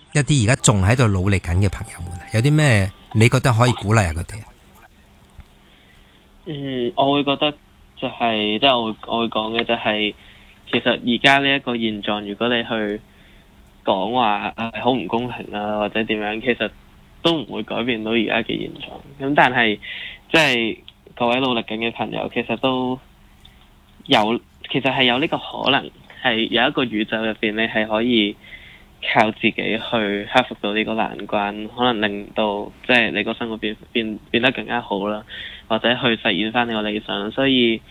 一啲而家仲喺度努力緊嘅朋友們？有啲咩你覺得可以鼓勵下佢哋？ 我會覺得就係、即係我會講嘅就係、其實而家呢一個現狀，如果你去講話好唔公平啊，或者點樣，其實都唔會改變到而家嘅現狀。咁但係即係各位努力緊嘅朋友，其實係有呢個可能，係有一個宇宙入邊，你係可以靠自己去克服到呢個難關，可能令到即係你個生活變得更加好啦，或者去實現翻你個理想。所以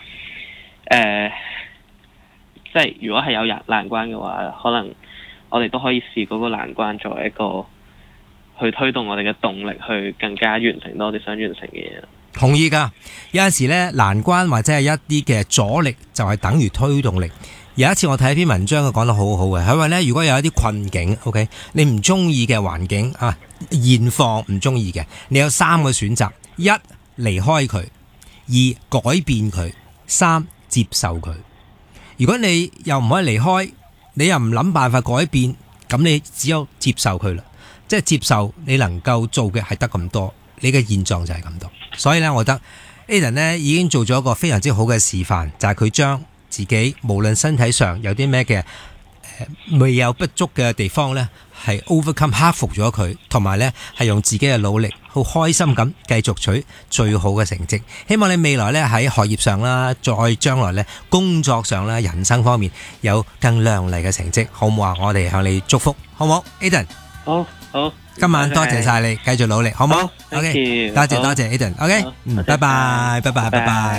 即係如果係有難關嘅話，可能我哋都可以視嗰個難關作為一個去推動我哋嘅動力，去更加完成到我哋想完成嘅嘢。 同意㗎，有陣時咧難關或者係一啲嘅阻力就係等於推動力。有一次我睇一篇文章，佢講得好好嘅，佢話咧如果有一啲困境 ，OK， 你唔中意嘅環境啊，現況唔中意嘅，你有3個選擇：一離開佢，二改變佢，三接受佢。如果你又唔可以離開，你又唔諗辦法改變，咁你只有接受佢啦。即係接受你能夠做嘅係得咁多，你嘅現狀就係咁多。所以咧，我覺得 Aiden 呢已經做咗一個非常之好嘅示範，就係佢將自己無論身體上有啲咩嘅未有不足嘅地方呢，係 overcome 克服咗佢，同埋呢係用自己嘅努力，好開心咁繼續取最好嘅成績。希望你未來呢喺學業上啦，再將來呢工作上啦，人生方面有更亮麗嘅成績，好唔好啊？我哋向你祝福，好唔好 ？Aiden， 好， 今晚多謝晒你，繼續努力，好唔好？OK， 多謝 Aiden，OK， 拜拜。